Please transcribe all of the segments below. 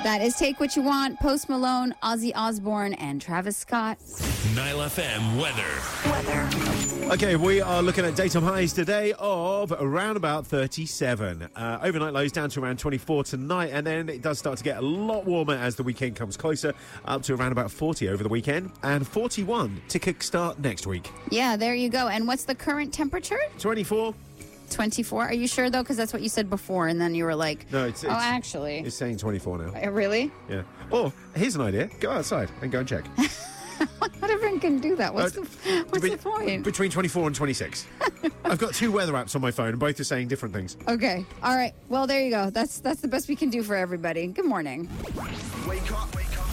That is Take What You Want, Post Malone, Ozzy Osbourne, and Travis Scott. Nile FM weather. Okay, we are looking at daytime highs today of around about 37. Overnight lows down to around 24 tonight, and then it does start to get a lot warmer as the weekend comes closer, up to around about 40 over the weekend, and 41 to kickstart next week. Yeah, there you go. And what's the current temperature? 24. 24. Are you sure, though? Because that's what you said before, and then you were like, No, it's actually. It's saying 24 now. Really? Yeah. Oh, here's an idea. Go outside and go and check. Not everyone can do that. What's the point? Between 24 and 26. I've got two weather apps on my phone, and both are saying different things. Okay. All right. Well, there you go. That's the best we can do for everybody. Good morning. Wake up.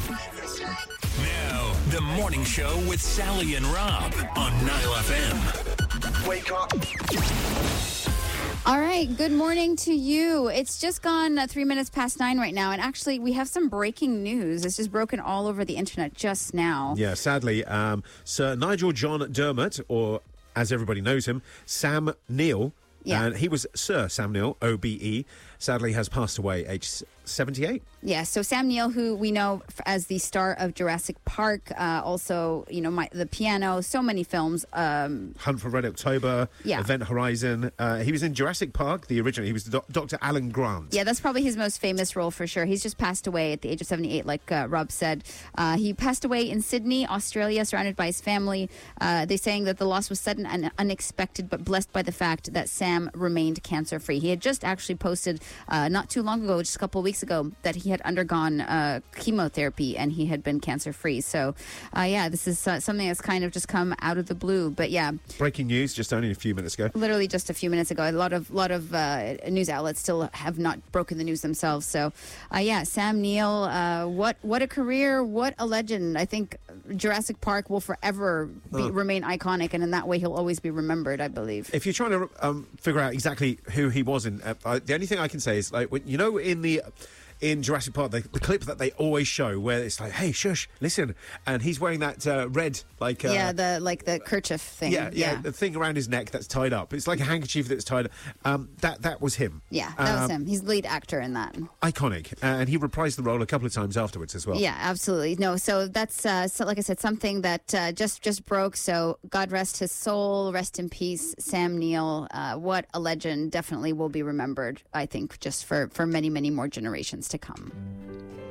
Now, the morning show with Sally and Rob on Nile FM. Wake up. All right. Good morning to you. It's just gone 3 minutes past 9 right now. And actually, we have some breaking news. It's just broken all over the internet just now. Yeah, sadly, Sir Nigel John Dermot, or as everybody knows him, Sam Neill. Yeah. And he was Sir Sam Neill, OBE, sadly has passed away, aged 78. Yeah, so Sam Neill, who we know as the star of Jurassic Park, also, the piano, so many films. Hunt for Red October, Yeah. Event Horizon. He was in Jurassic Park, the original. He was Dr. Alan Grant. Yeah, that's probably his most famous role for sure. He's just passed away at the age of 78, like Rob said. He passed away in Sydney, Australia, surrounded by his family. They're saying that the loss was sudden and unexpected, but blessed by the fact that Sam remained cancer-free. He had just actually posted not too long ago, just a couple of weeks ago, that he had undergone chemotherapy and he had been cancer-free. So, this is something that's kind of just come out of the blue. But yeah, Breaking news just only a few minutes ago. literally just a few minutes ago. A lot of news outlets still have not broken the news themselves. So, Sam Neill, what a career, what a legend. I think Jurassic Park will forever remain iconic, and in that way, he'll always be remembered, I believe. If you're trying to figure out exactly who he was in, the only thing I can say is, like, in Jurassic Park, the clip that they always show where it's like, hey, shush, listen. And he's wearing that red, like... the kerchief thing. Yeah, the thing around his neck that's tied up. It's like a handkerchief that's tied up. That was him. Yeah, that was him. He's the lead actor in that. Iconic. And he reprised the role a couple of times afterwards as well. Yeah, absolutely. No, so that's, like I said, something that just broke. So God rest his soul, rest in peace, Sam Neill. What a legend. Definitely will be remembered, I think, just for many, many more generations to come.